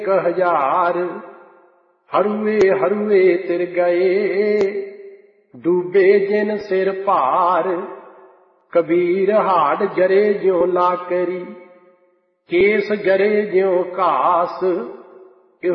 1000 ਹਰੂਏ ਹਰੂਏ ਤਿਰ ਗਏ, ਡੂਬੇ ਜਿਨ ਸਿਰ ਭਾਰ। ਕਬੀਰ ਹਾੜ ਜਰੇ ਜਿਉ ਲਾਕਰੀ, ਕੇਸ ਜਰੇ ਜਿਉ ਘਾਸ।